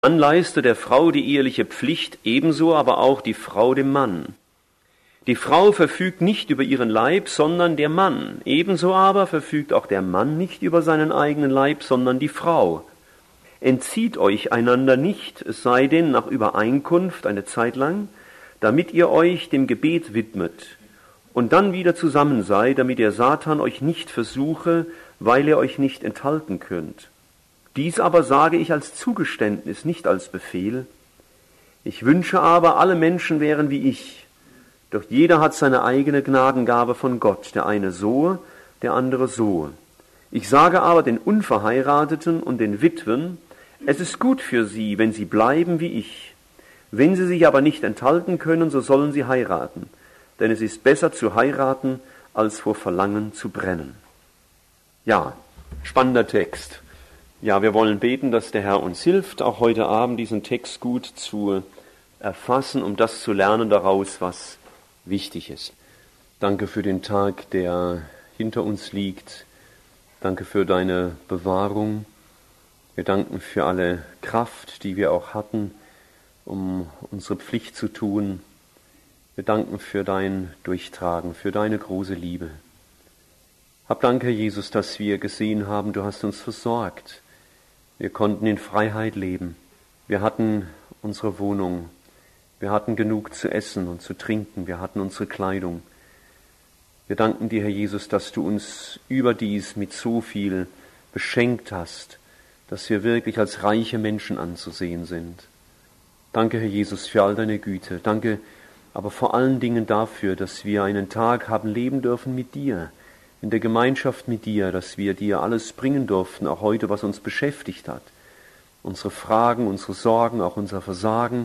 Mann leiste der Frau die eheliche Pflicht, ebenso aber auch die Frau dem Mann. Die Frau verfügt nicht über ihren Leib, sondern der Mann. Ebenso aber verfügt auch der Mann nicht über seinen eigenen Leib, sondern die Frau. Entzieht euch einander nicht, es sei denn nach Übereinkunft eine Zeit lang, damit ihr euch dem Gebet widmet und dann wieder zusammen seid, damit der Satan euch nicht versuche, weil ihr euch nicht enthalten könnt. Dies aber sage ich als Zugeständnis, nicht als Befehl. Ich wünsche aber, alle Menschen wären wie ich. Doch jeder hat seine eigene Gnadengabe von Gott, der eine so, der andere so. Ich sage aber den Unverheirateten und den Witwen, es ist gut für sie, wenn sie bleiben wie ich. Wenn sie sich aber nicht enthalten können, so sollen sie heiraten. Denn es ist besser zu heiraten, als vor Verlangen zu brennen. Ja, spannender Text. Ja, wir wollen beten, dass der Herr uns hilft, auch heute Abend diesen Text gut zu erfassen, um das zu lernen daraus, was wichtig ist. Danke für den Tag, der hinter uns liegt. Danke für deine Bewahrung. Wir danken für alle Kraft, die wir auch hatten, um unsere Pflicht zu tun. Wir danken für dein Durchtragen, für deine große Liebe. Hab Dank, Herr Jesus, dass wir gesehen haben, du hast uns versorgt. Wir konnten in Freiheit leben. Wir hatten unsere Wohnung. Wir hatten genug zu essen und zu trinken. Wir hatten unsere Kleidung. Wir danken dir, Herr Jesus, dass du uns überdies mit so viel beschenkt hast, dass wir wirklich als reiche Menschen anzusehen sind. Danke, Herr Jesus, für all deine Güte. Danke aber vor allen Dingen dafür, dass wir einen Tag haben leben dürfen mit dir, in der Gemeinschaft mit dir, dass wir dir alles bringen durften, auch heute, was uns beschäftigt hat. Unsere Fragen, unsere Sorgen, auch unser Versagen,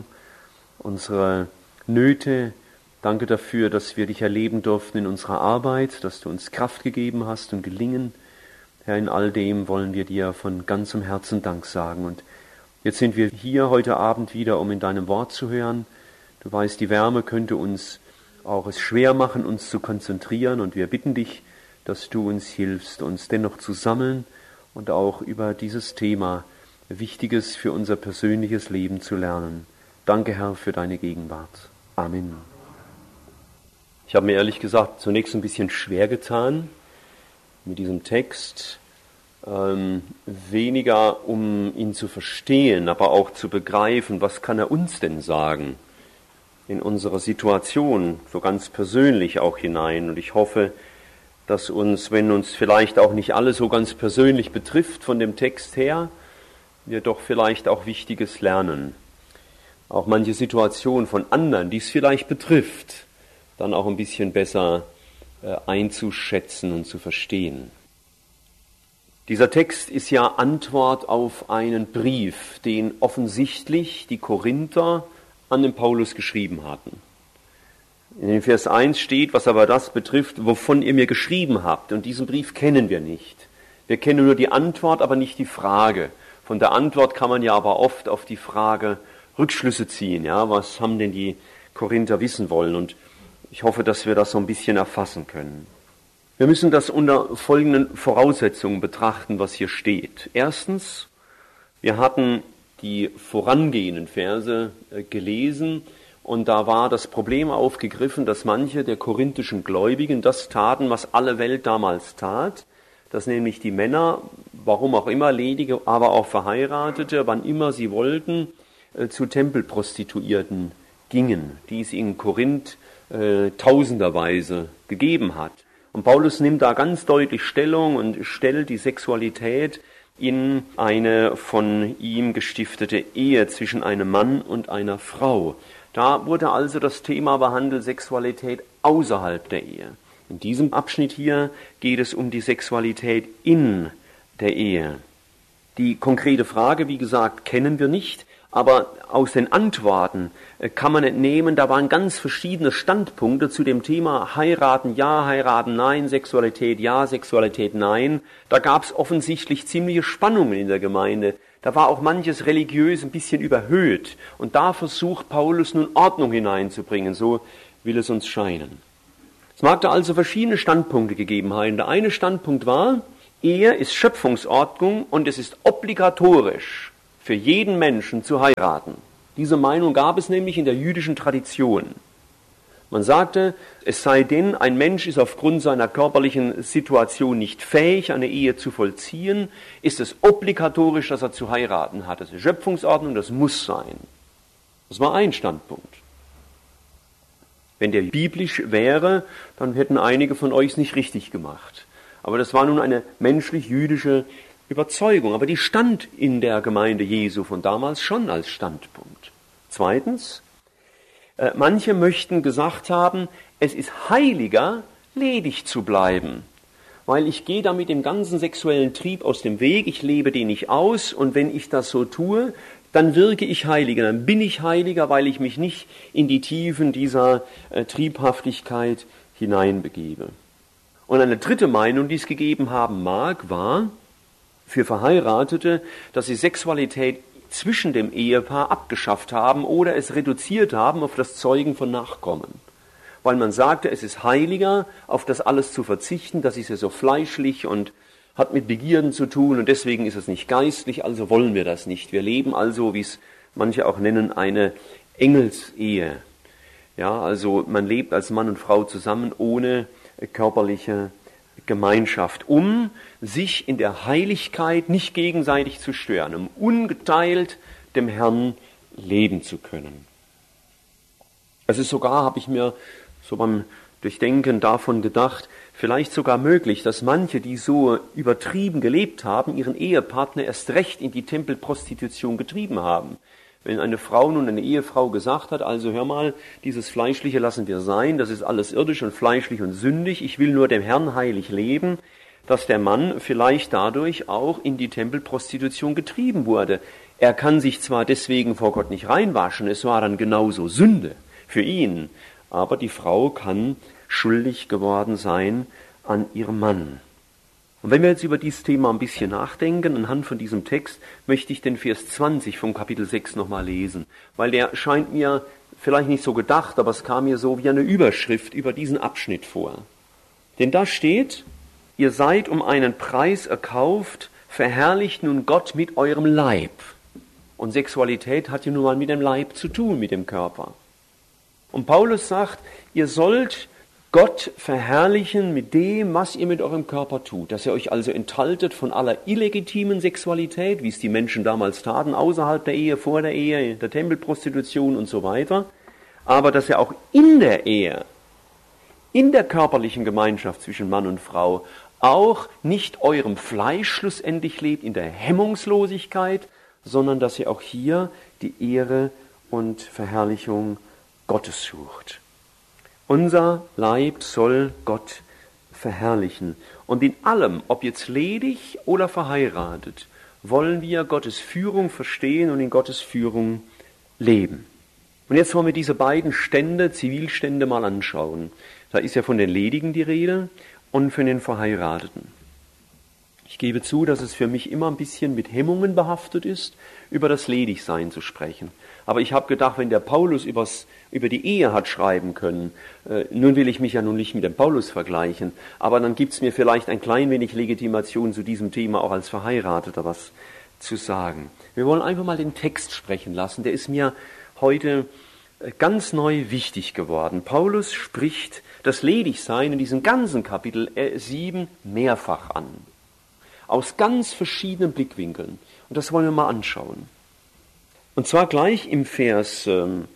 unsere Nöte. Danke dafür, dass wir dich erleben durften in unserer Arbeit, dass du uns Kraft gegeben hast und Gelingen. Herr, in all dem wollen wir dir von ganzem Herzen Dank sagen. Und jetzt sind wir hier heute Abend wieder, um in deinem Wort zu hören. Du weißt, die Wärme könnte uns auch es schwer machen, uns zu konzentrieren. Und wir bitten dich, dass du uns hilfst, uns dennoch zu sammeln und auch über dieses Thema Wichtiges für unser persönliches Leben zu lernen. Danke, Herr, für deine Gegenwart. Amen. Ich habe mir ehrlich gesagt zunächst ein bisschen schwer getan mit diesem Text, weniger um ihn zu verstehen, aber auch zu begreifen, was kann er uns denn sagen in unsere Situation, so ganz persönlich auch hinein. Und ich hoffe, dass uns, wenn uns vielleicht auch nicht alles so ganz persönlich betrifft von dem Text her, wir doch vielleicht auch Wichtiges lernen. Auch manche Situation von anderen, die es vielleicht betrifft, dann auch ein bisschen besser einzuschätzen und zu verstehen. Dieser Text ist ja Antwort auf einen Brief, den offensichtlich die Korinther an den Paulus geschrieben hatten. In dem Vers 1 steht, was aber das betrifft, wovon ihr mir geschrieben habt. Und diesen Brief kennen wir nicht. Wir kennen nur die Antwort, aber nicht die Frage. Von der Antwort kann man ja aber oft auf die Frage Rückschlüsse ziehen. Ja, was haben denn die Korinther wissen wollen? Und ich hoffe, dass wir das so ein bisschen erfassen können. Wir müssen das unter folgenden Voraussetzungen betrachten, was hier steht. Erstens, wir hatten die vorangehenden Verse gelesen. Und da war das Problem aufgegriffen, dass manche der korinthischen Gläubigen das taten, was alle Welt damals tat, dass nämlich die Männer, warum auch immer ledige, aber auch Verheiratete, wann immer sie wollten, zu Tempelprostituierten gingen, die es in Korinth tausenderweise gegeben hat. Und Paulus nimmt da ganz deutlich Stellung und stellt die Sexualität in eine von ihm gestiftete Ehe zwischen einem Mann und einer Frau. Da wurde also das Thema behandelt, Sexualität außerhalb der Ehe. In diesem Abschnitt hier geht es um die Sexualität in der Ehe. Die konkrete Frage, wie gesagt, kennen wir nicht, aber aus den Antworten kann man entnehmen, da waren ganz verschiedene Standpunkte zu dem Thema heiraten ja, heiraten nein, Sexualität ja, Sexualität nein. Da gab es offensichtlich ziemliche Spannungen in der Gemeinde. Da war auch manches religiös ein bisschen überhöht. Und da versucht Paulus nun Ordnung hineinzubringen, so will es uns scheinen. Es mag da also verschiedene Standpunkte gegeben haben. Der eine Standpunkt war, Ehe ist Schöpfungsordnung und es ist obligatorisch für jeden Menschen zu heiraten. Diese Meinung gab es nämlich in der jüdischen Tradition. Man sagte, es sei denn, ein Mensch ist aufgrund seiner körperlichen Situation nicht fähig, eine Ehe zu vollziehen, ist es obligatorisch, dass er zu heiraten hat. Das ist Schöpfungsordnung, das muss sein. Das war ein Standpunkt. Wenn der biblisch wäre, dann hätten einige von euch es nicht richtig gemacht. Aber das war nun eine menschlich-jüdische Überzeugung. Aber die stand in der Gemeinde Jesu von damals schon als Standpunkt. Zweitens, manche möchten gesagt haben, es ist heiliger, ledig zu bleiben, weil ich gehe damit dem ganzen sexuellen Trieb aus dem Weg, ich lebe den nicht aus und wenn ich das so tue, dann wirke ich heiliger, dann bin ich heiliger, weil ich mich nicht in die Tiefen dieser Triebhaftigkeit hineinbegebe. Und eine dritte Meinung, die es gegeben haben mag, war für Verheiratete, dass sie Sexualität zwischen dem Ehepaar abgeschafft haben oder es reduziert haben auf das Zeugen von Nachkommen. Weil man sagte, es ist heiliger, auf das alles zu verzichten, das ist ja so fleischlich und hat mit Begierden zu tun und deswegen ist es nicht geistlich, also wollen wir das nicht. Wir leben also, wie es manche auch nennen, eine Engelsehe. Ja, also man lebt als Mann und Frau zusammen ohne körperliche Gemeinschaft, um sich in der Heiligkeit nicht gegenseitig zu stören, um ungeteilt dem Herrn leben zu können. Es ist sogar, habe ich mir so beim Durchdenken davon gedacht, vielleicht sogar möglich, dass manche, die so übertrieben gelebt haben, ihren Ehepartner erst recht in die Tempelprostitution getrieben haben. Wenn eine Frau nun eine Ehefrau gesagt hat, also hör mal, dieses Fleischliche lassen wir sein, das ist alles irdisch und fleischlich und sündig, ich will nur dem Herrn heilig leben, dass der Mann vielleicht dadurch auch in die Tempelprostitution getrieben wurde. Er kann sich zwar deswegen vor Gott nicht reinwaschen, es war dann genauso Sünde für ihn, aber die Frau kann schuldig geworden sein an ihrem Mann. Und wenn wir jetzt über dieses Thema ein bisschen nachdenken, anhand von diesem Text, möchte ich den Vers 20 vom Kapitel 6 nochmal lesen, weil der scheint mir vielleicht nicht so gedacht, aber es kam mir so wie eine Überschrift über diesen Abschnitt vor. Denn da steht, ihr seid um einen Preis erkauft, verherrlicht nun Gott mit eurem Leib. Und Sexualität hat ja nun mal mit dem Leib zu tun, mit dem Körper. Und Paulus sagt, ihr sollt Gott verherrlichen mit dem, was ihr mit eurem Körper tut, dass ihr euch also enthaltet von aller illegitimen Sexualität, wie es die Menschen damals taten, außerhalb der Ehe, vor der Ehe, der Tempelprostitution und so weiter, aber dass ihr auch in der Ehe, in der körperlichen Gemeinschaft zwischen Mann und Frau, auch nicht eurem Fleisch schlussendlich lebt, in der Hemmungslosigkeit, sondern dass ihr auch hier die Ehre und Verherrlichung Gottes sucht. Unser Leib soll Gott verherrlichen. Und in allem, ob jetzt ledig oder verheiratet, wollen wir Gottes Führung verstehen und in Gottes Führung leben. Und jetzt wollen wir diese beiden Stände, Zivilstände mal anschauen. Da ist ja von den Ledigen die Rede und von den Verheirateten. Ich gebe zu, dass es für mich immer ein bisschen mit Hemmungen behaftet ist, über das Ledigsein zu sprechen. Aber ich habe gedacht, wenn der Paulus über die Ehe hat schreiben können, nun will ich mich ja nun nicht mit dem Paulus vergleichen, aber dann gibt es mir vielleicht ein klein wenig Legitimation zu diesem Thema auch als Verheirateter was zu sagen. Wir wollen einfach mal den Text sprechen lassen, der ist mir heute ganz neu wichtig geworden. Paulus spricht das Ledigsein in diesem ganzen Kapitel 7 mehrfach an. Aus ganz verschiedenen Blickwinkeln. Und das wollen wir mal anschauen. Und zwar gleich im Vers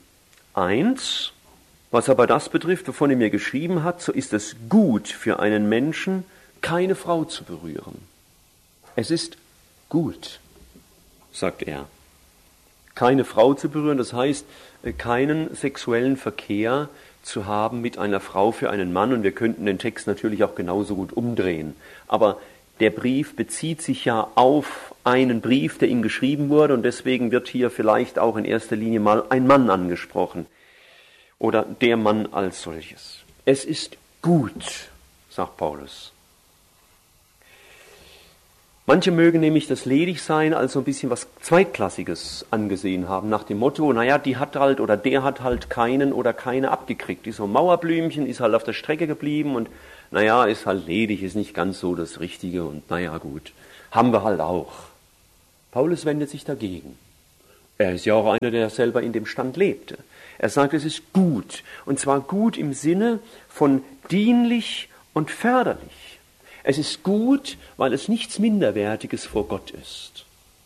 1, was aber das betrifft, wovon er mir geschrieben hat, so ist es gut für einen Menschen, keine Frau zu berühren. Es ist gut, sagt er. Keine Frau zu berühren, das heißt, keinen sexuellen Verkehr zu haben mit einer Frau für einen Mann. Und wir könnten den Text natürlich auch genauso gut umdrehen. Aber der Brief bezieht sich ja auf einen Brief, der ihm geschrieben wurde, und deswegen wird hier vielleicht auch in erster Linie mal ein Mann angesprochen oder der Mann als solches. Es ist gut, sagt Paulus. Manche mögen nämlich das Ledigsein als so ein bisschen was Zweitklassiges angesehen haben, nach dem Motto, naja, die hat halt oder der hat halt keinen oder keine abgekriegt. Die so ein Mauerblümchen, ist halt auf der Strecke geblieben und naja, ist halt ledig, ist nicht ganz so das Richtige und naja, gut, haben wir halt auch. Paulus wendet sich dagegen. Er ist ja auch einer, der selber in dem Stand lebte. Er sagt, es ist gut, und zwar gut im Sinne von dienlich und förderlich. Es ist gut, weil es nichts Minderwertiges vor Gott ist.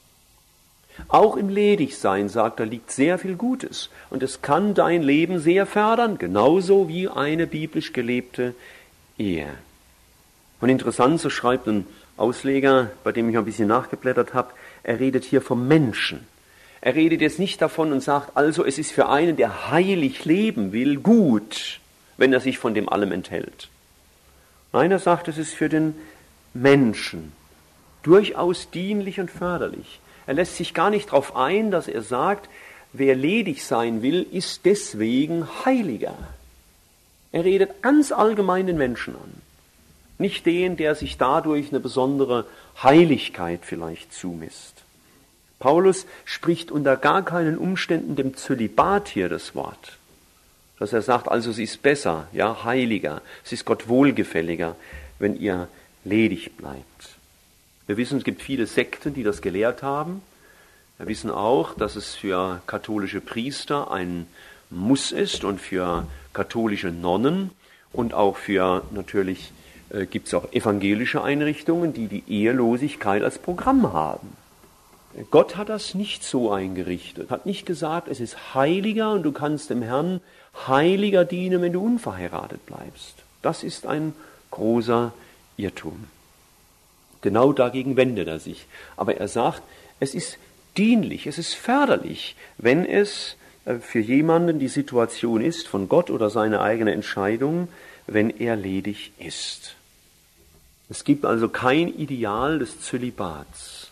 Auch im Ledigsein, sagt er, liegt sehr viel Gutes, und es kann dein Leben sehr fördern, genauso wie eine biblisch gelebte Ehe. Und interessant, so schreibt ein Ausleger, bei dem ich ein bisschen nachgeblättert habe, er redet hier vom Menschen. Er redet jetzt nicht davon und sagt, also es ist für einen, der heilig leben will, gut, wenn er sich von dem allem enthält. Nein, er sagt, es ist für den Menschen durchaus dienlich und förderlich. Er lässt sich gar nicht darauf ein, dass er sagt, wer ledig sein will, ist deswegen heiliger. Er redet ganz allgemein den Menschen an. Nicht den, der sich dadurch eine besondere Heiligkeit vielleicht zumisst. Paulus spricht unter gar keinen Umständen dem Zölibat hier das Wort. Dass er sagt, also es ist besser, ja, heiliger, es ist Gott wohlgefälliger, wenn ihr ledig bleibt. Wir wissen, es gibt viele Sekten, die das gelehrt haben. Wir wissen auch, dass es für katholische Priester ein Muss ist und für katholische Nonnen und auch für, natürlich gibt es auch evangelische Einrichtungen, die die Ehelosigkeit als Programm haben. Gott hat das nicht so eingerichtet, hat nicht gesagt, es ist heiliger und du kannst dem Herrn heiliger dienen, wenn du unverheiratet bleibst. Das ist ein großer Irrtum. Genau dagegen wendet er sich. Aber er sagt, es ist dienlich, es ist förderlich, wenn es für jemanden die Situation ist, von Gott oder seine eigene Entscheidung, wenn er ledig ist. Es gibt also kein Ideal des Zölibats.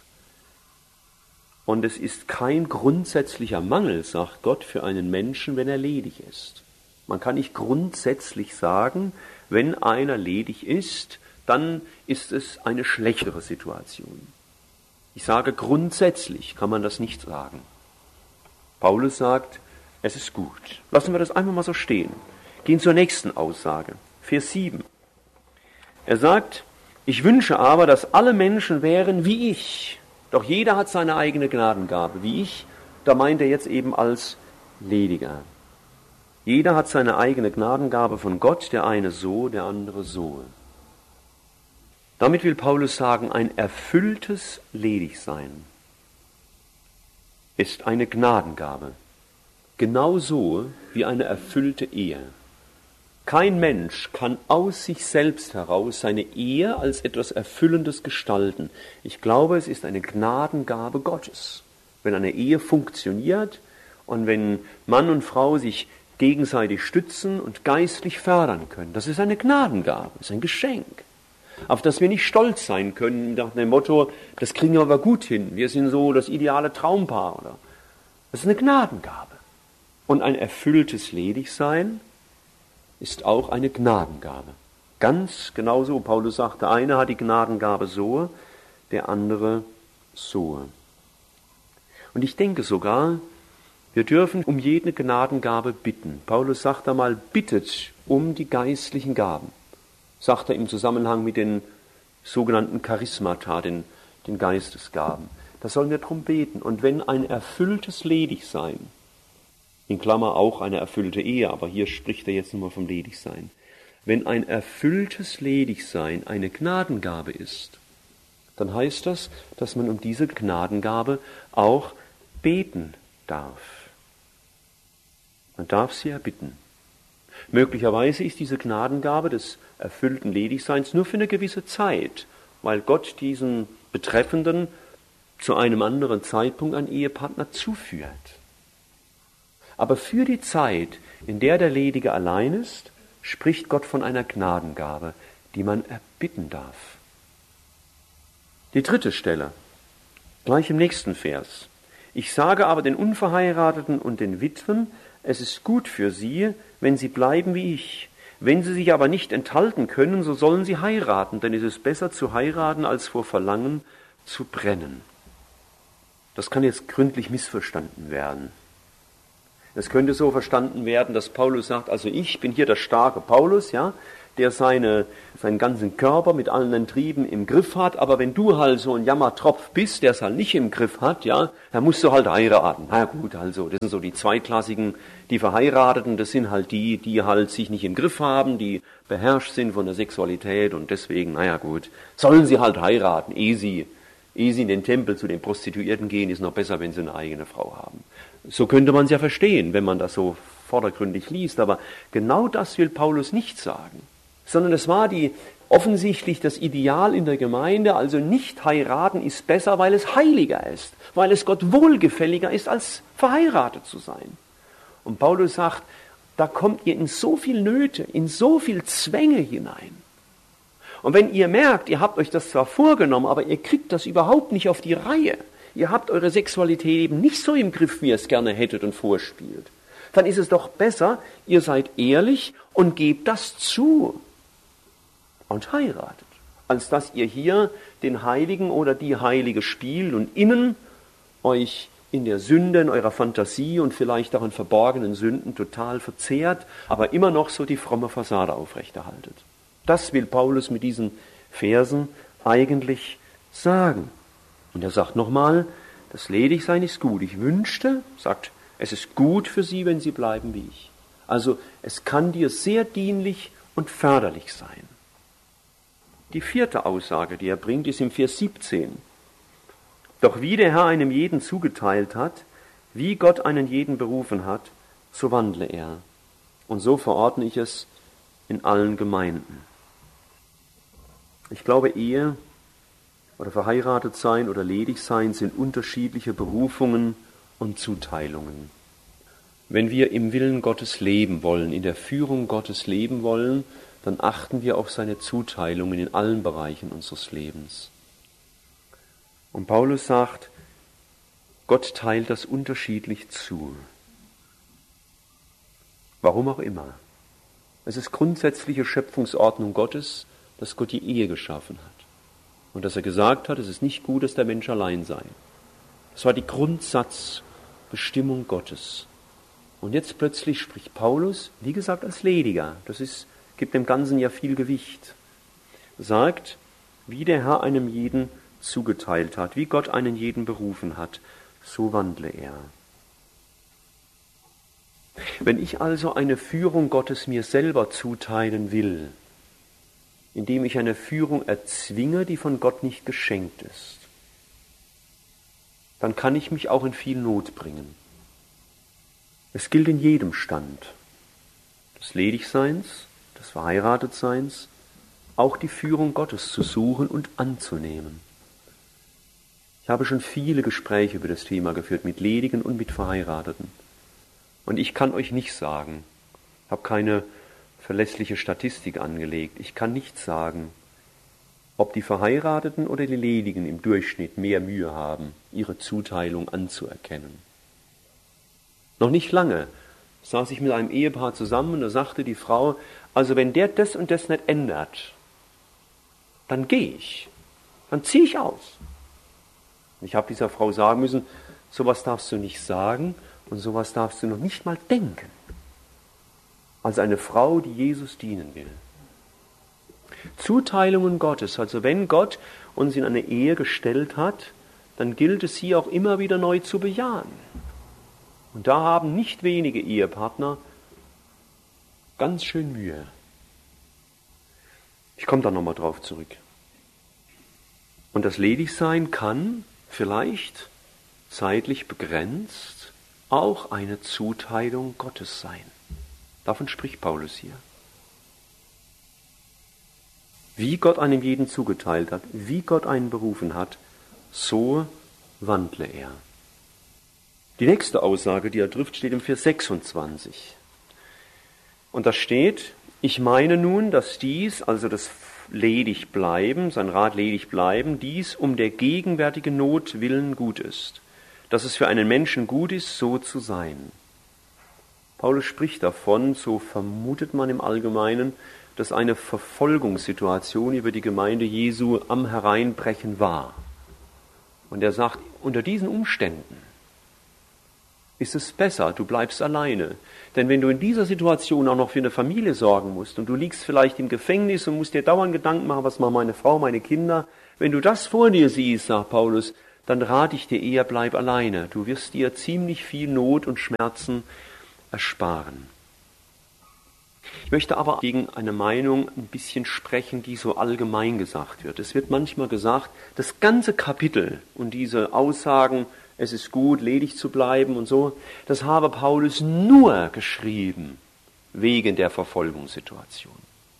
Und es ist kein grundsätzlicher Mangel, sagt Gott, für einen Menschen, wenn er ledig ist. Man kann nicht grundsätzlich sagen, wenn einer ledig ist, dann ist es eine schlechtere Situation. Ich sage grundsätzlich, kann man das nicht sagen. Paulus sagt, es ist gut. Lassen wir das einfach mal so stehen. Gehen zur nächsten Aussage, Vers 7. Er sagt, ich wünsche aber, dass alle Menschen wären wie ich. Doch jeder hat seine eigene Gnadengabe. Wie ich, da meint er jetzt eben als Lediger. Jeder hat seine eigene Gnadengabe von Gott, der eine so, der andere so. Damit will Paulus sagen, ein erfülltes Ledigsein ist eine Gnadengabe. Genauso wie eine erfüllte Ehe. Kein Mensch kann aus sich selbst heraus seine Ehe als etwas Erfüllendes gestalten. Ich glaube, es ist eine Gnadengabe Gottes. Wenn eine Ehe funktioniert und wenn Mann und Frau sich gegenseitig stützen und geistlich fördern können, das ist eine Gnadengabe, das ist ein Geschenk, auf das wir nicht stolz sein können, nach dem Motto, das kriegen wir aber gut hin, wir sind so das ideale Traumpaar. Oder? Das ist eine Gnadengabe. Und ein erfülltes Ledigsein ist auch eine Gnadengabe. Ganz genauso, Paulus sagt, der eine hat die Gnadengabe so, der andere so. Und ich denke sogar, wir dürfen um jede Gnadengabe bitten. Paulus sagt einmal, bittet um die geistlichen Gaben. Sagt er im Zusammenhang mit den sogenannten Charismata, den Geistesgaben. Da sollen wir drum beten. Und wenn ein erfülltes Ledigsein, in Klammer auch eine erfüllte Ehe, aber hier spricht er jetzt nur vom Ledigsein. Wenn ein erfülltes Ledigsein eine Gnadengabe ist, dann heißt das, dass man um diese Gnadengabe auch beten darf. Man darf sie erbitten. Möglicherweise ist diese Gnadengabe des erfüllten Ledigseins nur für eine gewisse Zeit, weil Gott diesen Betreffenden zu einem anderen Zeitpunkt einen Ehepartner zuführt. Aber für die Zeit, in der der Ledige allein ist, spricht Gott von einer Gnadengabe, die man erbitten darf. Die dritte Stelle, gleich im nächsten Vers. Ich sage aber den Unverheirateten und den Witwen, es ist gut für sie, wenn sie bleiben wie ich. Wenn sie sich aber nicht enthalten können, so sollen sie heiraten, denn es ist besser zu heiraten, als vor Verlangen zu brennen. Das kann jetzt gründlich missverstanden werden. Es könnte so verstanden werden, dass Paulus sagt, also ich bin hier der starke Paulus, ja, der seinen ganzen Körper mit allen Trieben im Griff hat, aber wenn du halt so ein Jammertropf bist, der es halt nicht im Griff hat, ja, dann musst du halt heiraten. Na gut, also, das sind so die Zweitklassigen, die Verheirateten, das sind halt die halt sich nicht im Griff haben, die beherrscht sind von der Sexualität und deswegen, naja gut, sollen sie halt heiraten, ehe sie in den Tempel zu den Prostituierten gehen, ist noch besser, wenn sie eine eigene Frau haben. So könnte man es ja verstehen, wenn man das so vordergründig liest, aber genau das will Paulus nicht sagen. Sondern es war offensichtlich das Ideal in der Gemeinde, also nicht heiraten ist besser, weil es heiliger ist, weil es Gott wohlgefälliger ist, als verheiratet zu sein. Und Paulus sagt, da kommt ihr in so viel Nöte, in so viel Zwänge hinein. Und wenn ihr merkt, ihr habt euch das zwar vorgenommen, aber ihr kriegt das überhaupt nicht auf die Reihe, ihr habt eure Sexualität eben nicht so im Griff, wie ihr es gerne hättet und vorspielt, dann ist es doch besser, ihr seid ehrlich und gebt das zu und heiratet, als dass ihr hier den Heiligen oder die Heilige spielt und innen euch in der Sünde, in eurer Fantasie und vielleicht auch in verborgenen Sünden total verzehrt, aber immer noch so die fromme Fassade aufrechterhaltet. Das will Paulus mit diesen Versen eigentlich sagen. Und er sagt nochmal, das Ledigsein ist gut. Ich wünschte, sagt, es ist gut für sie, wenn sie bleiben wie ich. Also es kann dir sehr dienlich und förderlich sein. Die vierte Aussage, die er bringt, ist im Vers 17. Doch wie der Herr einem jeden zugeteilt hat, wie Gott einen jeden berufen hat, so wandle er. Und so verordne ich es in allen Gemeinden. Ich glaube, Ehe oder verheiratet sein oder ledig sein sind unterschiedliche Berufungen und Zuteilungen. Wenn wir im Willen Gottes leben wollen, in der Führung Gottes leben wollen, dann achten wir auf seine Zuteilungen in allen Bereichen unseres Lebens. Und Paulus sagt, Gott teilt das unterschiedlich zu. Warum auch immer. Es ist grundsätzliche Schöpfungsordnung Gottes, dass Gott die Ehe geschaffen hat. Und dass er gesagt hat, es ist nicht gut, dass der Mensch allein sei. Das war die Grundsatzbestimmung Gottes. Und jetzt plötzlich spricht Paulus, wie gesagt, als Lediger. Gibt dem Ganzen ja viel Gewicht. Sagt, wie der Herr einem jeden zugeteilt hat, wie Gott einen jeden berufen hat, so wandle er. Wenn ich also eine Führung Gottes mir selber zuteilen will, indem ich eine Führung erzwinge, die von Gott nicht geschenkt ist, dann kann ich mich auch in viel Not bringen. Es gilt in jedem Stand des Ledigseins, des Verheiratetseins, auch die Führung Gottes zu suchen und anzunehmen. Ich habe schon viele Gespräche über das Thema geführt, mit Ledigen und mit Verheirateten. Und ich kann euch nicht sagen, ich habe keine verlässliche Statistik angelegt, ich kann nicht sagen, ob die Verheirateten oder die Ledigen im Durchschnitt mehr Mühe haben, ihre Zuteilung anzuerkennen. Noch nicht lange saß ich mit einem Ehepaar zusammen und da sagte die Frau, also wenn der das und das nicht ändert, dann gehe ich, dann ziehe ich aus. Und ich habe dieser Frau sagen müssen, sowas darfst du nicht sagen und sowas darfst du noch nicht mal denken. Als eine Frau, die Jesus dienen will. Zuteilungen Gottes, also wenn Gott uns in eine Ehe gestellt hat, dann gilt es sie auch immer wieder neu zu bejahen. Und da haben nicht wenige Ehepartner ganz schön Mühe. Ich komme da nochmal drauf zurück. Und das Ledigsein kann vielleicht zeitlich begrenzt auch eine Zuteilung Gottes sein. Davon spricht Paulus hier. Wie Gott einem jeden zugeteilt hat, wie Gott einen berufen hat, so wandle er. Die nächste Aussage, die er trifft, steht im Vers 26. Und da steht, ich meine nun, dass dies, also das ledig bleiben, sein Rat ledig bleiben, dies um der gegenwärtigen Not willen gut ist, dass es für einen Menschen gut ist, so zu sein. Paulus spricht davon, so vermutet man im Allgemeinen, dass eine Verfolgungssituation über die Gemeinde Jesu am Hereinbrechen war. Und er sagt, unter diesen Umständen ist es besser, du bleibst alleine. Denn wenn du in dieser Situation auch noch für eine Familie sorgen musst und du liegst vielleicht im Gefängnis und musst dir dauernd Gedanken machen, was machen meine Frau, meine Kinder, wenn du das vor dir siehst, sagt Paulus, dann rate ich dir eher, bleib alleine. Du wirst dir ziemlich viel Not und Schmerzen ersparen. Ich möchte aber gegen eine Meinung ein bisschen sprechen, die so allgemein gesagt wird. Es wird manchmal gesagt, das ganze Kapitel und diese Aussagen, es ist gut, ledig zu bleiben und so, das habe Paulus nur geschrieben wegen der Verfolgungssituation.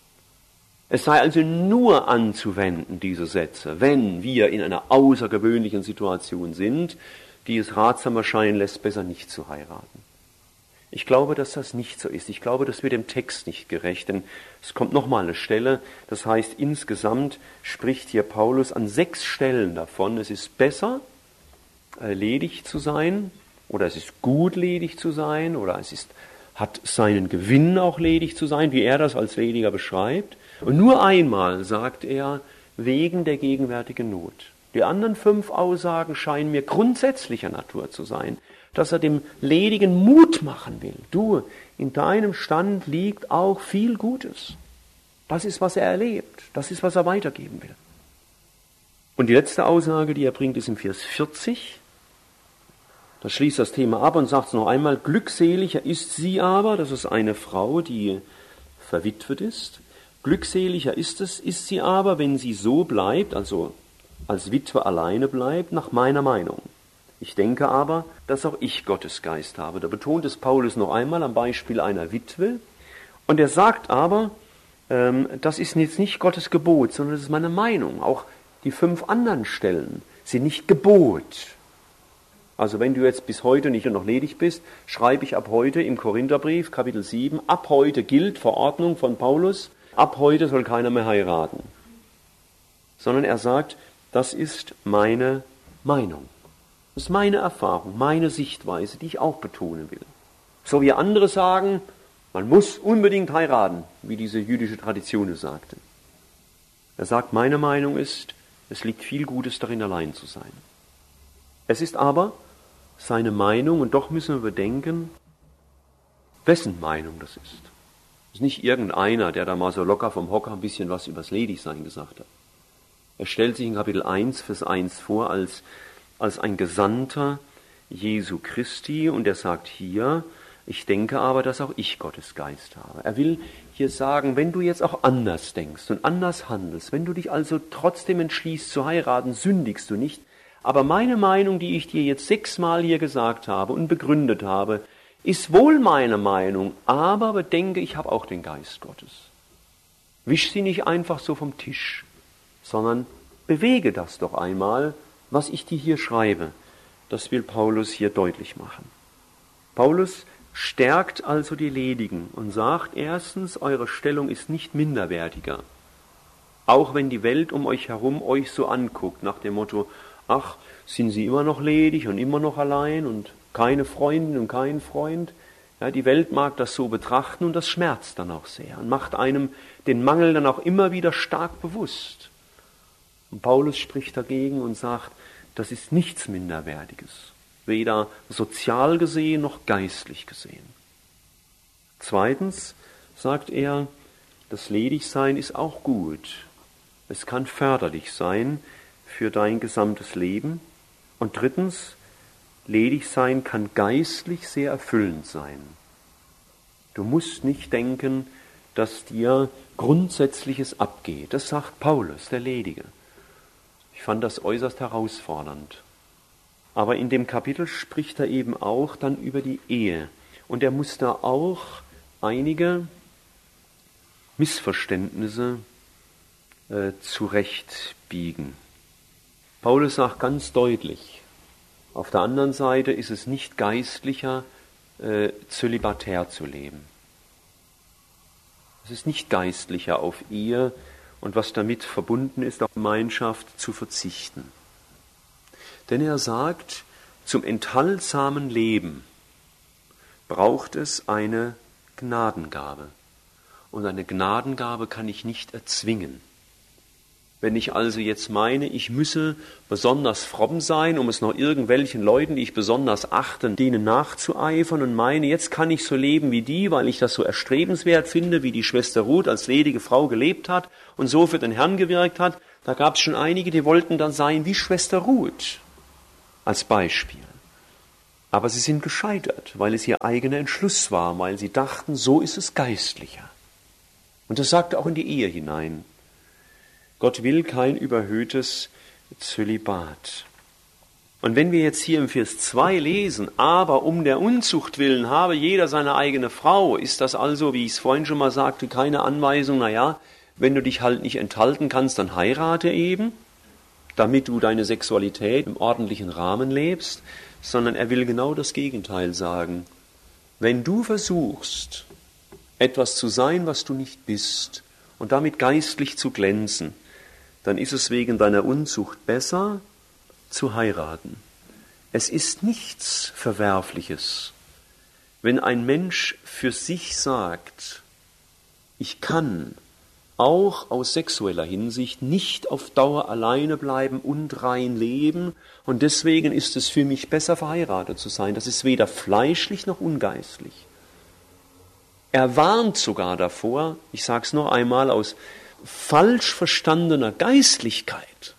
Es sei also nur anzuwenden, diese Sätze, wenn wir in einer außergewöhnlichen Situation sind, die es ratsam erscheinen lässt, besser nicht zu heiraten. Ich glaube, dass das nicht so ist. Ich glaube, das wird dem Text nicht gerecht, denn es kommt nochmal eine Stelle, das heißt, insgesamt spricht hier Paulus an 6 Stellen davon, es ist besser, ledig zu sein, oder es ist gut, ledig zu sein, oder hat seinen Gewinn auch ledig zu sein, wie er das als Lediger beschreibt. Und nur einmal sagt er, wegen der gegenwärtigen Not. Die anderen 5 Aussagen scheinen mir grundsätzlicher Natur zu sein, dass er dem Ledigen Mut machen will. Du, in deinem Stand liegt auch viel Gutes. Das ist, was er erlebt. Das ist, was er weitergeben will. Und die letzte Aussage, die er bringt, ist im Vers 40. Da schließt das Thema ab und sagt es noch einmal, glückseliger ist sie aber, das ist eine Frau, die verwitwet ist, glückseliger ist sie aber, wenn sie so bleibt, also als Witwe alleine bleibt, nach meiner Meinung. Ich denke aber, dass auch ich Gottes Geist habe. Da betont es Paulus noch einmal am Beispiel einer Witwe. Und er sagt aber, das ist jetzt nicht Gottes Gebot, sondern das ist meine Meinung. Auch die 5 anderen Stellen sind nicht Gebot. Also wenn du jetzt bis heute nicht noch ledig bist, schreibe ich ab heute im Korintherbrief, Kapitel 7, ab heute gilt Verordnung von Paulus, ab heute soll keiner mehr heiraten. Sondern er sagt, das ist meine Meinung. Das ist meine Erfahrung, meine Sichtweise, die ich auch betonen will. So wie andere sagen, man muss unbedingt heiraten, wie diese jüdische Tradition es sagte. Er sagt, meine Meinung ist, es liegt viel Gutes darin, allein zu sein. Es ist aber seine Meinung, und doch müssen wir bedenken, wessen Meinung das ist. Es ist nicht irgendeiner, der da mal so locker vom Hocker ein bisschen was übers Ledigsein gesagt hat. Er stellt sich in Kapitel 1, Vers 1 vor als ein Gesandter Jesu Christi, und er sagt hier, ich denke aber, dass auch ich Gottes Geist habe. Er will hier sagen, wenn du jetzt auch anders denkst und anders handelst, wenn du dich also trotzdem entschließt zu heiraten, sündigst du nicht. Aber meine Meinung, die ich dir jetzt 6-mal hier gesagt habe und begründet habe, ist wohl meine Meinung, aber bedenke, ich habe auch den Geist Gottes. Wisch sie nicht einfach so vom Tisch, sondern bewege das doch einmal, was ich dir hier schreibe. Das will Paulus hier deutlich machen. Paulus stärkt also die Ledigen und sagt erstens, eure Stellung ist nicht minderwertiger. Auch wenn die Welt um euch herum euch so anguckt, nach dem Motto, ach, sind sie immer noch ledig und immer noch allein und keine Freundin und kein Freund. Ja, die Welt mag das so betrachten und das schmerzt dann auch sehr und macht einem den Mangel dann auch immer wieder stark bewusst. Und Paulus spricht dagegen und sagt, das ist nichts Minderwertiges, weder sozial gesehen noch geistlich gesehen. Zweitens sagt er, das Ledigsein ist auch gut. Es kann förderlich sein für dein gesamtes Leben. Und drittens, Ledigsein kann geistlich sehr erfüllend sein. Du musst nicht denken, dass dir Grundsätzliches abgeht. Das sagt Paulus, der Ledige. Ich fand das äußerst herausfordernd. Aber in dem Kapitel spricht er eben auch dann über die Ehe. Und er muss da auch einige Missverständnisse zurechtbiegen. Paulus sagt ganz deutlich, auf der anderen Seite ist es nicht geistlicher, zölibatär zu leben. Es ist nicht geistlicher, auf Ehe und was damit verbunden ist, auf Gemeinschaft zu verzichten. Denn er sagt, zum enthaltsamen Leben braucht es eine Gnadengabe. Und eine Gnadengabe kann ich nicht erzwingen. Wenn ich also jetzt meine, ich müsse besonders fromm sein, um es noch irgendwelchen Leuten, die ich besonders achte, denen nachzueifern und meine, jetzt kann ich so leben wie die, weil ich das so erstrebenswert finde, wie die Schwester Ruth als ledige Frau gelebt hat und so für den Herrn gewirkt hat, da gab es schon einige, die wollten dann sein wie Schwester Ruth als Beispiel. Aber sie sind gescheitert, weil es ihr eigener Entschluss war, weil sie dachten, so ist es geistlicher. Und das sagte auch in die Ehe hinein. Gott will kein überhöhtes Zölibat. Und wenn wir jetzt hier im Vers 2 lesen, aber um der Unzucht willen habe jeder seine eigene Frau, ist das also, wie ich es vorhin schon mal sagte, keine Anweisung, wenn du dich halt nicht enthalten kannst, dann heirate eben, damit du deine Sexualität im ordentlichen Rahmen lebst, sondern er will genau das Gegenteil sagen. Wenn du versuchst, etwas zu sein, was du nicht bist, und damit geistlich zu glänzen, dann ist es wegen deiner Unzucht besser, zu heiraten. Es ist nichts Verwerfliches, wenn ein Mensch für sich sagt, ich kann auch aus sexueller Hinsicht nicht auf Dauer alleine bleiben und rein leben, und deswegen ist es für mich besser, verheiratet zu sein. Das ist weder fleischlich noch ungeistlich. Er warnt sogar davor, ich sage es noch einmal, aus falsch verstandener Geistlichkeit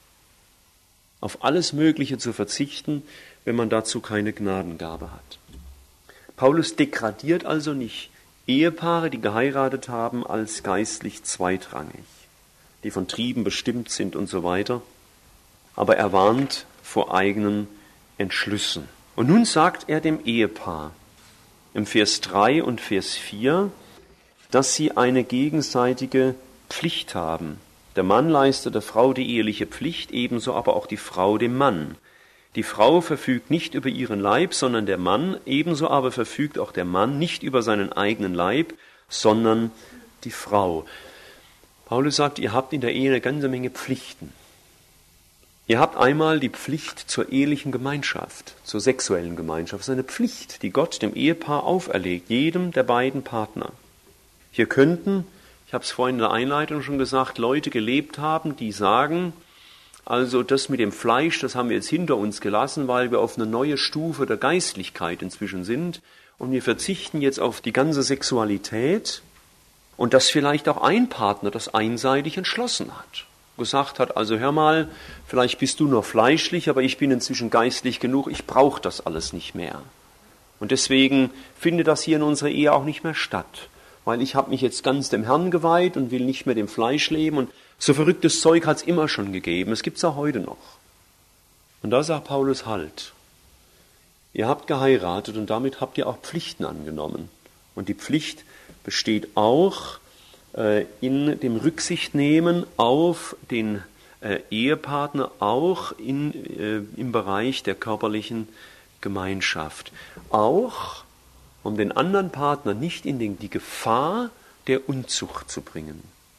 auf alles Mögliche zu verzichten, wenn man dazu keine Gnadengabe hat. Paulus degradiert also nicht Ehepaare, die geheiratet haben, als geistlich zweitrangig, die von Trieben bestimmt sind und so weiter, aber er warnt vor eigenen Entschlüssen. Und nun sagt er dem Ehepaar im Vers 3 und Vers 4, dass sie eine gegenseitige Pflicht haben. Der Mann leistet der Frau die eheliche Pflicht, ebenso aber auch die Frau dem Mann. Die Frau verfügt nicht über ihren Leib, sondern der Mann, ebenso aber verfügt auch der Mann nicht über seinen eigenen Leib, sondern die Frau. Paulus sagt, ihr habt in der Ehe eine ganze Menge Pflichten. Ihr habt einmal die Pflicht zur ehelichen Gemeinschaft, zur sexuellen Gemeinschaft. Das ist eine Pflicht, die Gott dem Ehepaar auferlegt, jedem der beiden Partner. Hier könnten, ich habe es vorhin in der Einleitung schon gesagt, Leute gelebt haben, die sagen, also das mit dem Fleisch, das haben wir jetzt hinter uns gelassen, weil wir auf eine neue Stufe der Geistlichkeit inzwischen sind und wir verzichten jetzt auf die ganze Sexualität, und dass vielleicht auch ein Partner das einseitig entschlossen hat. Gesagt hat, also hör mal, vielleicht bist du nur fleischlich, aber ich bin inzwischen geistlich genug, ich brauche das alles nicht mehr. Und deswegen findet das hier in unserer Ehe auch nicht mehr statt, weil ich habe mich jetzt ganz dem Herrn geweiht und will nicht mehr dem Fleisch leben, und so verrücktes Zeug hat es immer schon gegeben, es gibt es auch heute noch. Und da sagt Paulus halt, ihr habt geheiratet und damit habt ihr auch Pflichten angenommen. Und die Pflicht besteht auch in dem Rücksichtnehmen auf den Ehepartner, auch im Bereich der körperlichen Gemeinschaft. Auch um den anderen Partner nicht in die Gefahr der Unzucht zu bringen.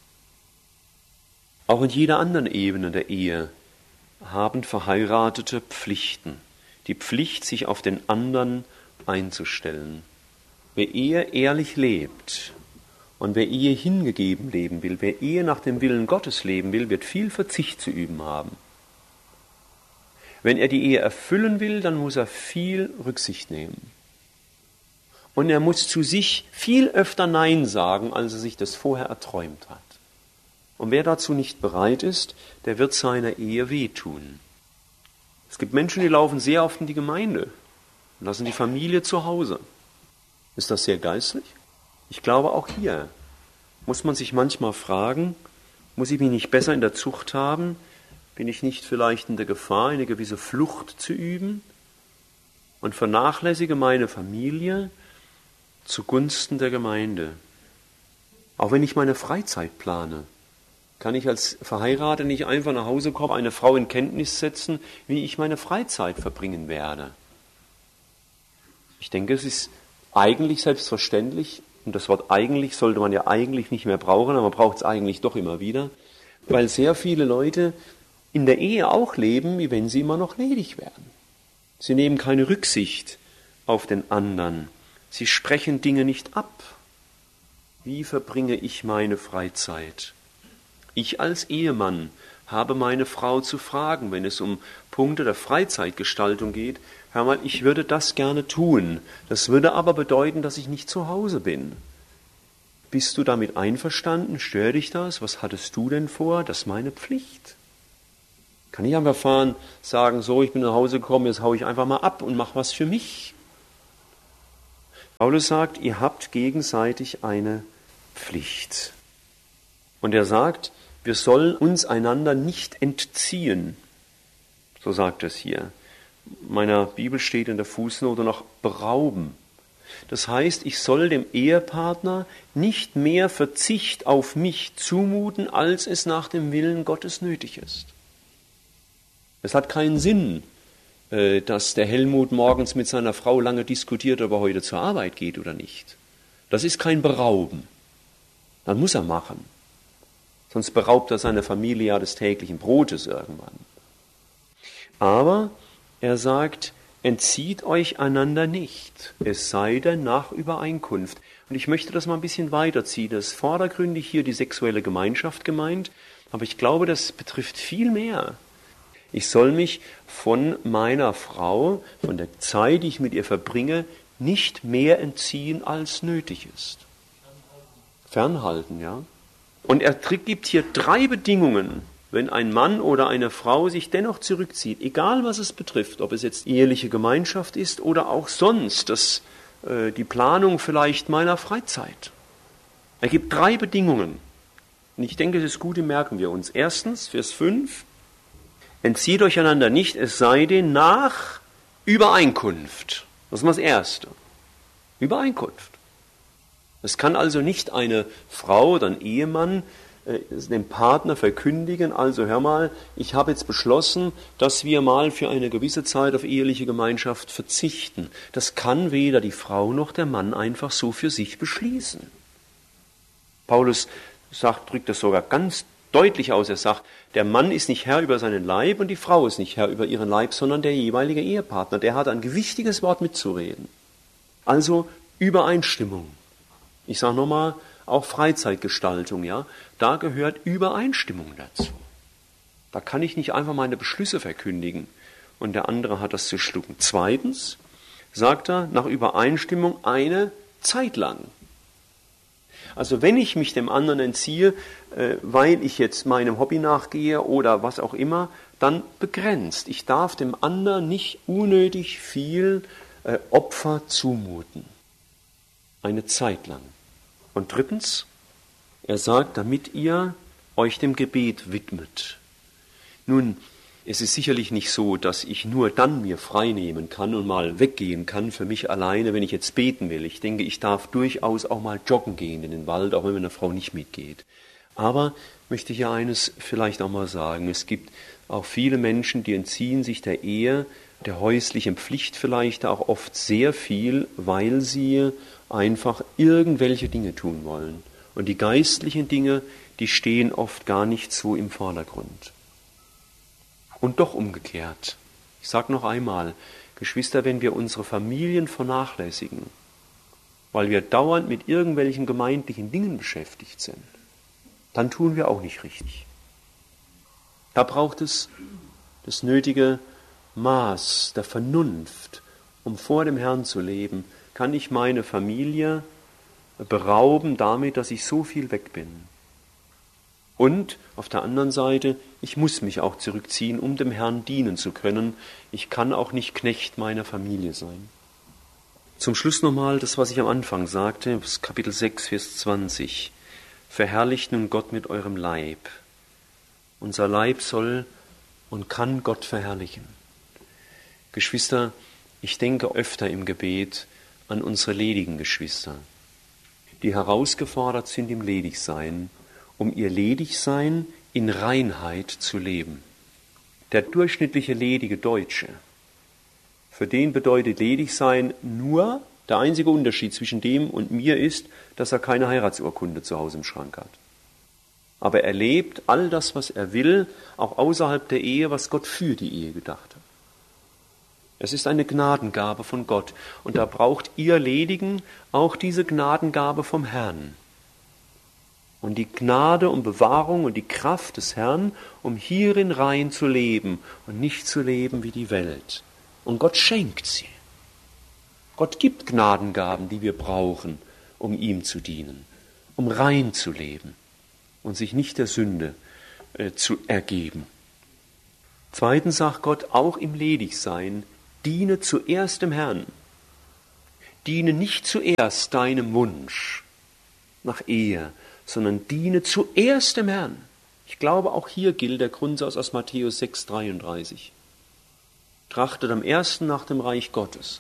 Auch in jeder anderen Ebene der Ehe haben Verheiratete Pflichten. Die Pflicht, sich auf den anderen einzustellen. Wer Ehe ehrlich lebt und wer Ehe hingegeben leben will, wer Ehe nach dem Willen Gottes leben will, wird viel Verzicht zu üben haben. Wenn er die Ehe erfüllen will, dann muss er viel Rücksicht nehmen. Und er muss zu sich viel öfter Nein sagen, als er sich das vorher erträumt hat. Und wer dazu nicht bereit ist, der wird seiner Ehe wehtun. Es gibt Menschen, die laufen sehr oft in die Gemeinde und lassen die Familie zu Hause. Ist das sehr geistlich? Ich glaube, auch hier muss man sich manchmal fragen, muss ich mich nicht besser in der Zucht haben? Bin ich nicht vielleicht in der Gefahr, eine gewisse Flucht zu üben und vernachlässige meine Familie zugunsten der Gemeinde? Auch wenn ich meine Freizeit plane, kann ich als Verheirateter nicht einfach nach Hause kommen, eine Frau in Kenntnis setzen, wie ich meine Freizeit verbringen werde. Ich denke, es ist eigentlich selbstverständlich, und das Wort eigentlich sollte man ja eigentlich nicht mehr brauchen, aber man braucht es eigentlich doch immer wieder, weil sehr viele Leute in der Ehe auch leben, wie wenn sie immer noch ledig wären. Sie nehmen keine Rücksicht auf den anderen. Sie sprechen Dinge nicht ab. Wie verbringe ich meine Freizeit? Ich als Ehemann habe meine Frau zu fragen, wenn es um Punkte der Freizeitgestaltung geht. Hör mal, ich würde das gerne tun. Das würde aber bedeuten, dass ich nicht zu Hause bin. Bist du damit einverstanden? Stört dich das? Was hattest du denn vor? Das ist meine Pflicht. Kann ich einfach sagen, so, ich bin nach Hause gekommen, jetzt haue ich einfach mal ab und mache was für mich. Paulus sagt, ihr habt gegenseitig eine Pflicht. Und er sagt, wir sollen uns einander nicht entziehen. So sagt er es hier. In meiner Bibel steht in der Fußnote noch berauben. Das heißt, ich soll dem Ehepartner nicht mehr Verzicht auf mich zumuten, als es nach dem Willen Gottes nötig ist. Es hat keinen Sinn, dass der Helmut morgens mit seiner Frau lange diskutiert, ob er heute zur Arbeit geht oder nicht. Das ist kein Berauben. Das muss er machen. Sonst beraubt er seine Familie ja des täglichen Brotes irgendwann. Aber er sagt, entzieht euch einander nicht, es sei denn nach Übereinkunft. Und ich möchte das mal ein bisschen weiterziehen. Das ist vordergründig hier die sexuelle Gemeinschaft gemeint, aber ich glaube, das betrifft viel mehr. Ich soll mich von meiner Frau, von der Zeit, die ich mit ihr verbringe, nicht mehr entziehen, als nötig ist. Fernhalten, ja. Und er gibt hier 3 Bedingungen, wenn ein Mann oder eine Frau sich dennoch zurückzieht, egal was es betrifft, ob es jetzt eheliche Gemeinschaft ist oder auch sonst, die Planung vielleicht meiner Freizeit. Er gibt 3 Bedingungen. Und ich denke, das ist gut, die merken wir uns. Erstens, Vers 5, entzieht euch einander nicht, es sei denn nach Übereinkunft. Das ist mal das Erste. Übereinkunft. Es kann also nicht eine Frau oder ein Ehemann dem Partner verkündigen, also hör mal, ich habe jetzt beschlossen, dass wir mal für eine gewisse Zeit auf eheliche Gemeinschaft verzichten. Das kann weder die Frau noch der Mann einfach so für sich beschließen. Paulus drückt das sogar ganz deutlich aus. Er sagt, der Mann ist nicht Herr über seinen Leib und die Frau ist nicht Herr über ihren Leib, sondern der jeweilige Ehepartner. Der hat ein gewichtiges Wort mitzureden. Also Übereinstimmung. Ich sage nochmal, auch Freizeitgestaltung, ja, da gehört Übereinstimmung dazu. Da kann ich nicht einfach meine Beschlüsse verkündigen und der andere hat das zu schlucken. Zweitens sagt er nach Übereinstimmung eine Zeit lang. Also wenn ich mich dem anderen entziehe, weil ich jetzt meinem Hobby nachgehe oder was auch immer, dann begrenzt. Ich darf dem anderen nicht unnötig viel Opfer zumuten. Eine Zeit lang. Und drittens, er sagt, damit ihr euch dem Gebet widmet. Nun, es ist sicherlich nicht so, dass ich nur dann mir frei nehmen kann und mal weggehen kann für mich alleine, wenn ich jetzt beten will. Ich denke, ich darf durchaus auch mal joggen gehen in den Wald, auch wenn meine Frau nicht mitgeht. Aber möchte ich ja eines vielleicht auch mal sagen. Es gibt auch viele Menschen, die entziehen sich der Ehe, der häuslichen Pflicht vielleicht auch oft sehr viel, weil sie einfach irgendwelche Dinge tun wollen. Und die geistlichen Dinge, die stehen oft gar nicht so im Vordergrund. Und doch umgekehrt. Ich sage noch einmal, Geschwister, wenn wir unsere Familien vernachlässigen, weil wir dauernd mit irgendwelchen gemeindlichen Dingen beschäftigt sind, dann tun wir auch nicht richtig. Da braucht es das nötige Maß der Vernunft, um vor dem Herrn zu leben. Kann ich meine Familie berauben damit, dass ich so viel weg bin? Und auf der anderen Seite, ich muss mich auch zurückziehen, um dem Herrn dienen zu können. Ich kann auch nicht Knecht meiner Familie sein. Zum Schluss nochmal das, was ich am Anfang sagte, Kapitel 6, Vers 20. Verherrlicht nun Gott mit eurem Leib. Unser Leib soll und kann Gott verherrlichen. Geschwister, ich denke öfter im Gebet an unsere ledigen Geschwister, die herausgefordert sind im Ledigsein, um ihr Ledigsein in Reinheit zu leben. Der durchschnittliche ledige Deutsche, für den bedeutet Ledigsein nur, der einzige Unterschied zwischen dem und mir ist, dass er keine Heiratsurkunde zu Hause im Schrank hat. Aber er lebt all das, was er will, auch außerhalb der Ehe, was Gott für die Ehe gedacht hat. Es ist eine Gnadengabe von Gott und da braucht ihr Ledigen auch diese Gnadengabe vom Herrn. und die Gnade und Bewahrung und die Kraft des Herrn, um hierin rein zu leben und nicht zu leben wie die Welt. Und Gott schenkt sie. Gott gibt Gnadengaben, die wir brauchen, um ihm zu dienen, um rein zu leben und sich nicht der Sünde zu ergeben. Zweitens sagt Gott, auch im Ledigsein, diene zuerst dem Herrn. Diene nicht zuerst deinem Wunsch nach Ehe, sondern diene zuerst dem Herrn. Ich glaube, auch hier gilt der Grundsatz aus Matthäus 6,33. Trachtet am ersten nach dem Reich Gottes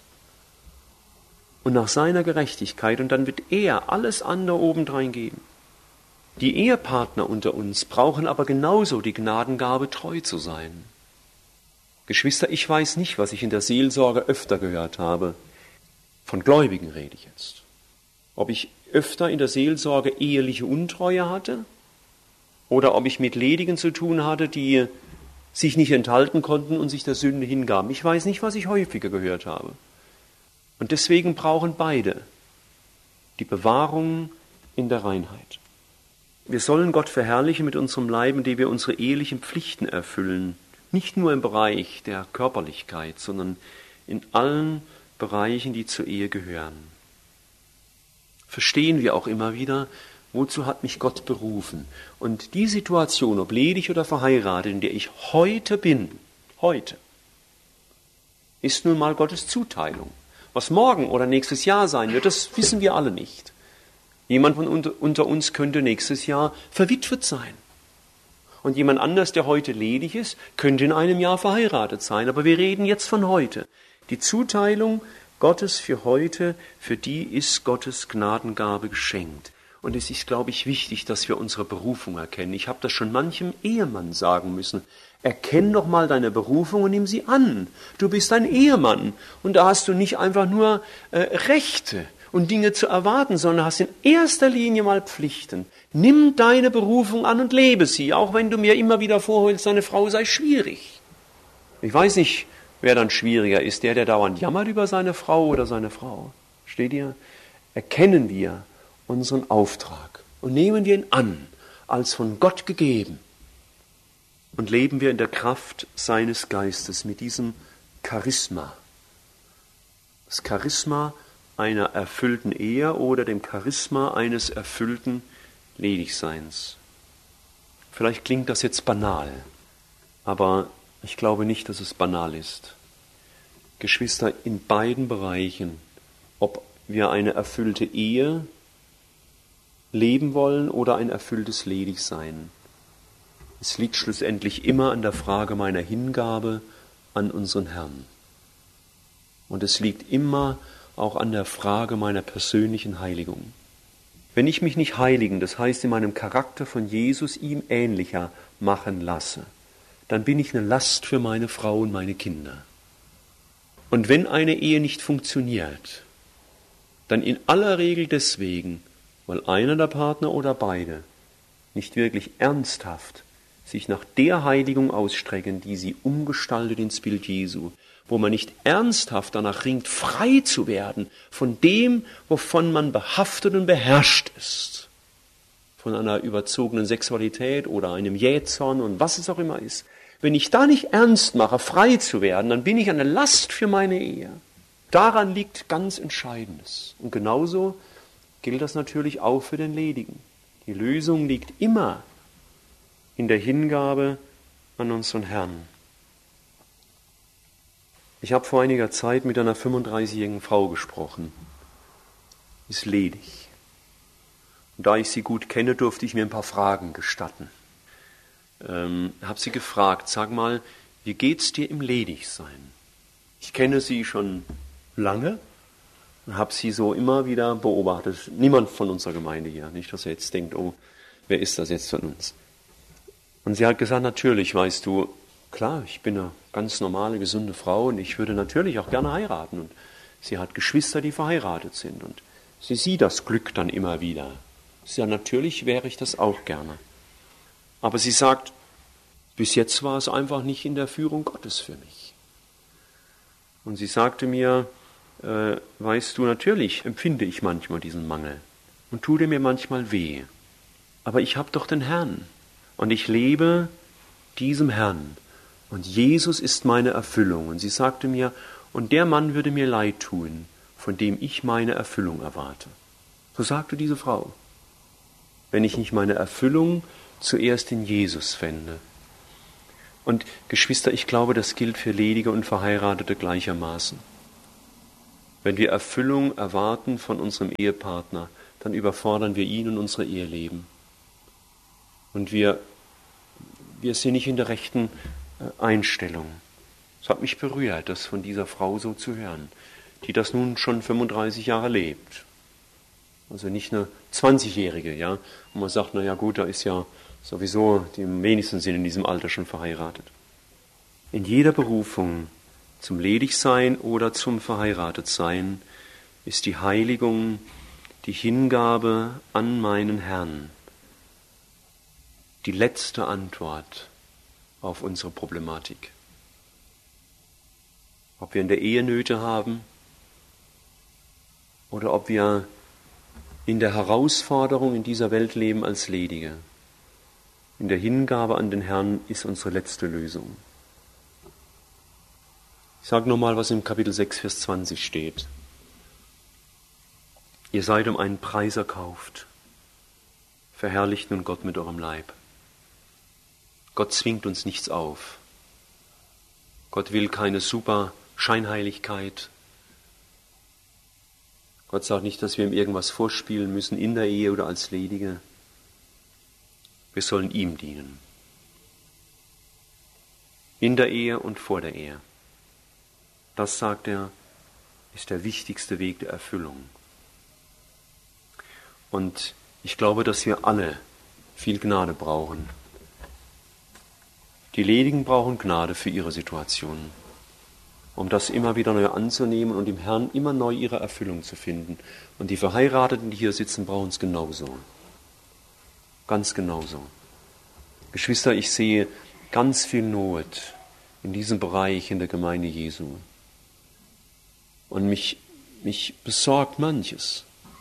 und nach seiner Gerechtigkeit, und dann wird er alles andere obendrein geben. Die Ehepartner unter uns brauchen aber genauso die Gnadengabe, treu zu sein. Geschwister, ich weiß nicht, was ich in der Seelsorge öfter gehört habe. Von Gläubigen rede ich jetzt. Ob ich öfter in der Seelsorge eheliche Untreue hatte oder ob ich mit Ledigen zu tun hatte, die sich nicht enthalten konnten und sich der Sünde hingaben. Ich weiß nicht, was ich häufiger gehört habe. Und deswegen brauchen beide die Bewahrung in der Reinheit. Wir sollen Gott verherrlichen mit unserem Leib, indem wir unsere ehelichen Pflichten erfüllen. Nicht nur im Bereich der Körperlichkeit, sondern in allen Bereichen, die zur Ehe gehören. Verstehen wir auch immer wieder, wozu hat mich Gott berufen? Und die Situation, ob ledig oder verheiratet, in der ich heute bin, heute, ist nun mal Gottes Zuteilung. Was morgen oder nächstes Jahr sein wird, das wissen wir alle nicht. Jemand unter uns könnte nächstes Jahr verwitwet sein. Und jemand anders, der heute ledig ist, könnte in einem Jahr verheiratet sein. Aber wir reden jetzt von heute. Die Zuteilung Gottes für heute, für die ist Gottes Gnadengabe geschenkt. Und es ist, glaube ich, wichtig, dass wir unsere Berufung erkennen. Ich habe das schon manchem Ehemann sagen müssen. Erkenn doch mal deine Berufung und nimm sie an. Du bist ein Ehemann und da hast du nicht einfach nur Rechte und Dinge zu erwarten, sondern hast in erster Linie mal Pflichten. Nimm deine Berufung an und lebe sie, auch wenn du mir immer wieder vorholst, deine Frau sei schwierig. Ich weiß nicht, wer dann schwieriger ist, der dauernd jammert über seine Frau oder seine Frau. Steht ihr? Erkennen wir unseren Auftrag und nehmen wir ihn an, als von Gott gegeben. Und leben wir in der Kraft seines Geistes mit diesem Charisma. Das Charisma einer erfüllten Ehe oder dem Charisma eines erfüllten Ledigseins. Vielleicht klingt das jetzt banal, aber ich glaube nicht, dass es banal ist. Geschwister, in beiden Bereichen, ob wir eine erfüllte Ehe leben wollen oder ein erfülltes Ledigsein, es liegt schlussendlich immer an der Frage meiner Hingabe an unseren Herrn. Und es liegt immer auch an der Frage meiner persönlichen Heiligung. Wenn ich mich nicht heiligen, das heißt in meinem Charakter von Jesus ihm ähnlicher machen lasse, dann bin ich eine Last für meine Frau und meine Kinder. Und wenn eine Ehe nicht funktioniert, dann in aller Regel deswegen, weil einer der Partner oder beide nicht wirklich ernsthaft sich nach der Heiligung ausstrecken, die sie umgestaltet ins Bild Jesu, wo man nicht ernsthaft danach ringt, frei zu werden von dem, wovon man behaftet und beherrscht ist, von einer überzogenen Sexualität oder einem Jähzorn und was es auch immer ist. Wenn ich da nicht ernst mache, frei zu werden, dann bin ich eine Last für meine Ehe. Daran liegt ganz Entscheidendes. Und genauso gilt das natürlich auch für den Ledigen. Die Lösung liegt immer in der Hingabe an unseren Herrn. Ich habe vor einiger Zeit mit einer 35-jährigen Frau gesprochen. Ist ledig. Und da ich sie gut kenne, durfte ich mir ein paar Fragen gestatten. Habe sie gefragt, sag mal, wie geht's dir im Ledigsein? Ich kenne sie schon lange und habe sie so immer wieder beobachtet. Niemand von unserer Gemeinde hier, nicht, dass er jetzt denkt, oh, wer ist das jetzt von uns? Und sie hat gesagt, natürlich, weißt du, klar, ich bin eine ganz normale, gesunde Frau und ich würde natürlich auch gerne heiraten. Und sie hat Geschwister, die verheiratet sind und sie sieht das Glück dann immer wieder. Sie sagt, natürlich wäre ich das auch gerne. Aber sie sagt, bis jetzt war es einfach nicht in der Führung Gottes für mich. Und sie sagte mir, weißt du, natürlich empfinde ich manchmal diesen Mangel und tut er mir manchmal weh. aber ich habe doch den Herrn und ich lebe diesem Herrn und Jesus ist meine Erfüllung. Und sie sagte mir, und der Mann würde mir leid tun, von dem ich meine Erfüllung erwarte. So sagte diese Frau, wenn ich nicht meine Erfüllung zuerst in Jesus fände. Und Geschwister, ich glaube, das gilt für Ledige und Verheiratete gleichermaßen. Wenn wir Erfüllung erwarten von unserem Ehepartner, dann überfordern wir ihn und unsere Eheleben. Und wir sind nicht in der rechten Einstellung. Es hat mich berührt, das von dieser Frau so zu hören, die das nun schon 35 Jahre lebt. Also nicht eine 20-Jährige, ja. Und man sagt, na ja gut, da ist ja sowieso, die im wenigsten sind in diesem Alter schon verheiratet. In jeder Berufung zum Ledigsein oder zum Verheiratetsein ist die Heiligung, die Hingabe an meinen Herrn, die letzte Antwort auf unsere Problematik. Ob wir in der Ehe Nöte haben oder ob wir in der Herausforderung in dieser Welt leben als Ledige. In der Hingabe an den Herrn ist unsere letzte Lösung. Ich sage nochmal, was im Kapitel 6, Vers 20 steht. Ihr seid um einen Preis erkauft. Verherrlicht nun Gott mit eurem Leib. Gott zwingt uns nichts auf. Gott will keine super Scheinheiligkeit. Gott sagt nicht, dass wir ihm irgendwas vorspielen müssen in der Ehe oder als Ledige. Wir sollen ihm dienen. In der Ehe und vor der Ehe. Das, sagt er, ist der wichtigste Weg der Erfüllung. Und ich glaube, dass wir alle viel Gnade brauchen. Die Ledigen brauchen Gnade für ihre Situation, um das immer wieder neu anzunehmen und im Herrn immer neu ihre Erfüllung zu finden. Und die Verheirateten, die hier sitzen, brauchen es genauso. Ganz genauso. Geschwister, ich sehe ganz viel Not in diesem Bereich in der Gemeinde Jesu. Und mich besorgt manches,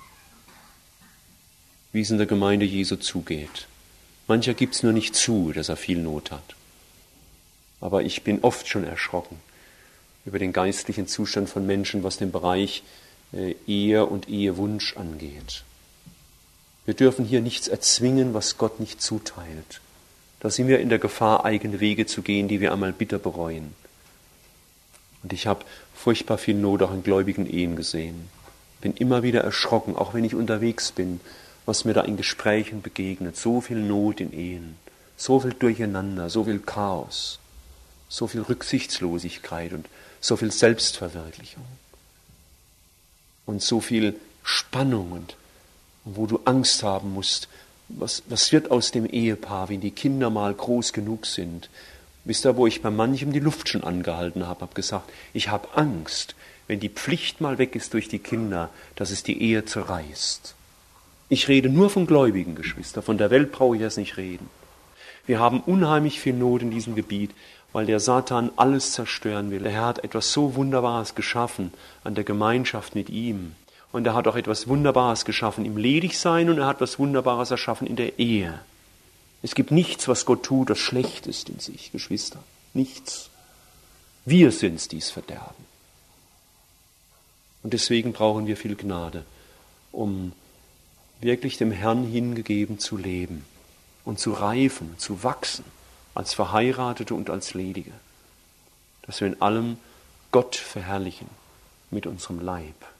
wie es in der Gemeinde Jesu zugeht. Mancher gibt es nur nicht zu, dass er viel Not hat. Aber ich bin oft schon erschrocken über den geistlichen Zustand von Menschen, was den Bereich Ehe und Ehewunsch angeht. Wir dürfen hier nichts erzwingen, was Gott nicht zuteilt. Da sind wir in der Gefahr, eigene Wege zu gehen, die wir einmal bitter bereuen. Und ich habe furchtbar viel Not auch in gläubigen Ehen gesehen. Bin immer wieder erschrocken, auch wenn ich unterwegs bin, was mir da in Gesprächen begegnet. So viel Not in Ehen, so viel Durcheinander, so viel Chaos, so viel Rücksichtslosigkeit und so viel Selbstverwirklichung und so viel Spannung und wo du Angst haben musst, was wird aus dem Ehepaar, wenn die Kinder mal groß genug sind. Wisst ihr, wo ich bei manchem die Luft schon angehalten habe gesagt, ich habe Angst, wenn die Pflicht mal weg ist durch die Kinder, dass es die Ehe zerreißt. Ich rede nur von Gläubigen, Geschwister, von der Welt brauche ich erst nicht reden. Wir haben unheimlich viel Not in diesem Gebiet, weil der Satan alles zerstören will. Der Herr hat etwas so Wunderbares geschaffen an der Gemeinschaft mit ihm. Und er hat auch etwas Wunderbares geschaffen im Ledigsein und er hat etwas Wunderbares erschaffen in der Ehe. Es gibt nichts, was Gott tut, das schlecht ist in sich, Geschwister. Nichts. Wir sind's, die es verderben. Und deswegen brauchen wir viel Gnade, um wirklich dem Herrn hingegeben zu leben und zu reifen, zu wachsen, als Verheiratete und als Ledige. Dass wir in allem Gott verherrlichen mit unserem Leib.